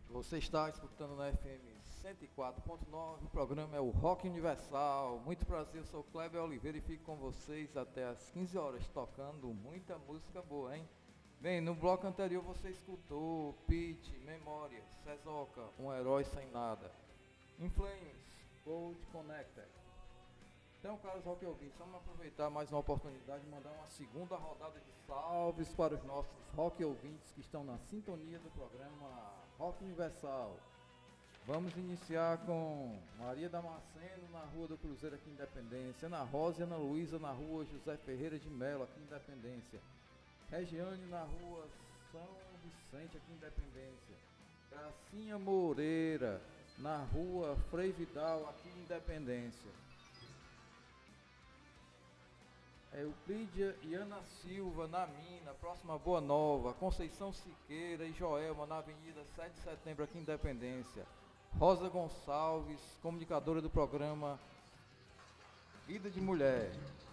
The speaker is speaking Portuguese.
Você está escutando na FM 104.9, o programa é o Rock Universal. Muito prazer, eu sou Kleber Oliveira e fico com vocês até às 15 horas, tocando muita música boa, hein? Bem, no bloco anterior você escutou Pitty, Memória, Sezoca, Um Herói Sem Nada, In Flames, Gold Connected. Então, caros rock ouvintes, vamos aproveitar mais uma oportunidade de mandar uma segunda rodada de salves para os nossos rock ouvintes que estão na sintonia do programa Rock Universal. Vamos iniciar com Maria Damasceno na Rua do Cruzeiro aqui em Independência, Ana Rosa e Ana Luísa na Rua José Ferreira de Melo aqui em Independência, Regiane na Rua São Vicente aqui em Independência, Gracinha Moreira na Rua Frei Vidal aqui em Independência, Euclídia e Ana Silva na Mina, próxima a Boa Nova, Conceição Siqueira e Joelma na Avenida 7 de Setembro aqui em Independência, Rosa Gonçalves, comunicadora do programa Vida de Mulher,